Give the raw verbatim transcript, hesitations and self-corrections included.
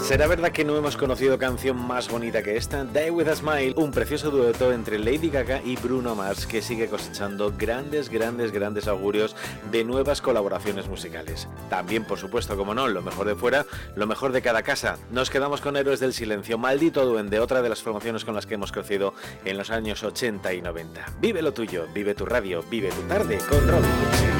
¿Será verdad que no hemos conocido canción más bonita que esta? Die With A Smile, un precioso dueto entre Lady Gaga y Bruno Mars que sigue cosechando grandes, grandes, grandes augurios de nuevas colaboraciones musicales. También, por supuesto, como no, lo mejor de fuera, lo mejor de cada casa. Nos quedamos con Héroes del Silencio, Maldito Duende, otra de las formaciones con las que hemos crecido en los años ochenta y noventa. Vive lo tuyo, vive tu radio, vive tu tarde con Robin Cootsy.